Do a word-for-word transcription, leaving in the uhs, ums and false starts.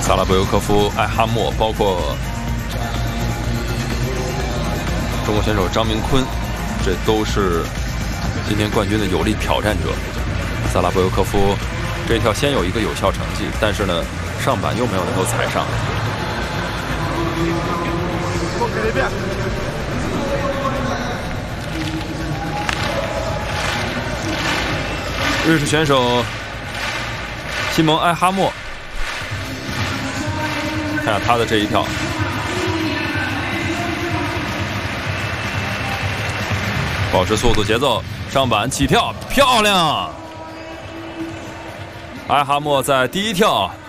萨拉博尤科夫、艾哈默，包括中国选手张明坤，这都是今天冠军的有力挑战者。萨拉博尤科夫这一跳先有一个有效成绩，但是呢，上板又没有能够踩上。瑞士选手西蒙埃哈默，看下他的这一跳，保持速度节奏，上板起跳，漂亮！埃哈默在第一跳